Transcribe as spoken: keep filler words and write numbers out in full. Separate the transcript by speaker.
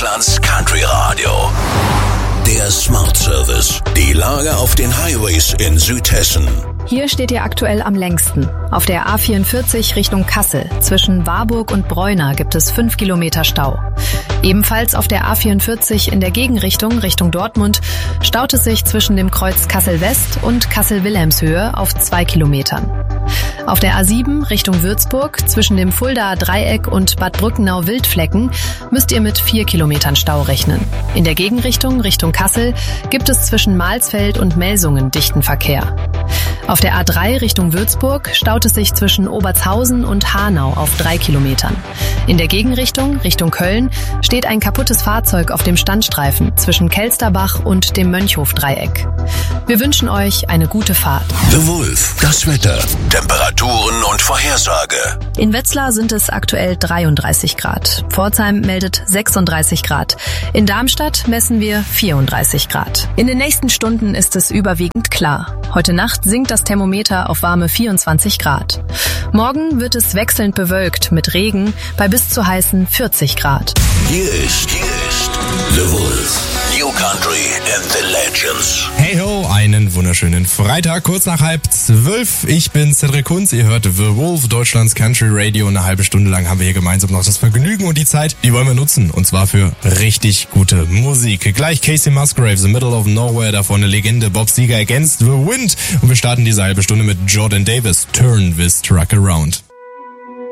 Speaker 1: Deutschlands Country Radio. Der Smart Service. Die Lage auf den Highways in Südhessen.
Speaker 2: Hier steht ihr aktuell am längsten. Auf der A vierundvierzig Richtung Kassel. Zwischen Warburg und Breuna gibt es fünf Kilometer Stau. Ebenfalls auf der A vierundvierzig in der Gegenrichtung Richtung Dortmund staut es sich zwischen dem Kreuz Kassel-West und Kassel-Wilhelmshöhe auf zwei Kilometern. Auf der A sieben Richtung Würzburg zwischen dem Fuldaer Dreieck und Bad Brückenau-Wildflecken müsst ihr mit vier Kilometern Stau rechnen. In der Gegenrichtung Richtung Kassel gibt es zwischen Malsfeld und Melsungen dichten Verkehr. Auf der A drei Richtung Würzburg staut es sich zwischen Obertshausen und Hanau auf drei Kilometern. In der Gegenrichtung Richtung Köln steht ein kaputtes Fahrzeug auf dem Standstreifen zwischen Kelsterbach und dem Mönchhof-Dreieck. Wir wünschen euch eine gute Fahrt.
Speaker 1: The Wolf, das Wetter, Temperaturen und Vorhersage.
Speaker 2: In Wetzlar sind es aktuell dreiunddreißig Grad. Pforzheim meldet sechsunddreißig Grad. In Darmstadt messen wir vierunddreißig Grad. In den nächsten Stunden ist es überwiegend klar. Heute Nacht sinkt das Thermometer auf warme vierundzwanzig Grad. Morgen wird es wechselnd bewölkt mit Regen bei bis zu heißen vierzig Grad.
Speaker 1: Hier ist, hier ist The Wolf. New Country and the Legends.
Speaker 3: Hey ho, einen wunderschönen Freitag, kurz nach halb zwölf. Ich bin Cedric Kunz, ihr hört The Wolf, Deutschlands Country Radio. Eine halbe Stunde lang haben wir hier gemeinsam noch das Vergnügen und die Zeit, die wollen wir nutzen. Und zwar für richtig gute Musik. Gleich Casey Musgrave, The Middle of Nowhere, davon eine Legende, Bob Seger, Against the Wind. Und wir starten diese halbe Stunde mit Jordan Davis, Turn This Truck Around.